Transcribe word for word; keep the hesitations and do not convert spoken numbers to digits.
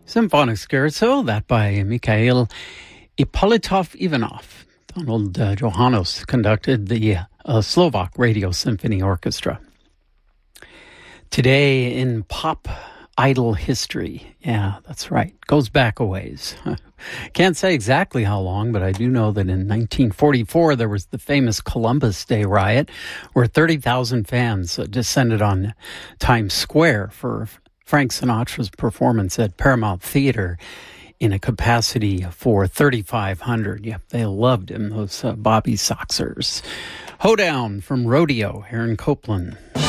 Symphonic Scherzo, that by Mikhail Ippolitov Ivanov. Donald uh, Johannes conducted the uh, Slovak Radio Symphony Orchestra. Today in pop idol history. Yeah, that's right. Goes back a ways. Can't say exactly how long, but I do know that in nineteen forty-four, there was the famous Columbus Day riot where thirty thousand fans uh, descended on Times Square for Frank Sinatra's performance at Paramount Theater in a capacity for thirty-five hundred. Yep, they loved him, those uh, Bobby Soxers. Hoedown from Rodeo, Aaron Copland.